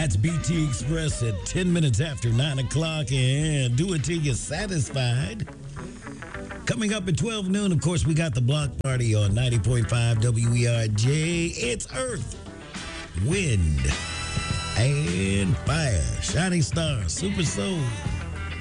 That's BT Express at 10 minutes after 9 o'clock, and do it till you're satisfied. Coming up at 12 noon, of course, we got the block party on 90.5 WERJ. It's Earth, Wind, and Fire. Shining Star, Super Soul.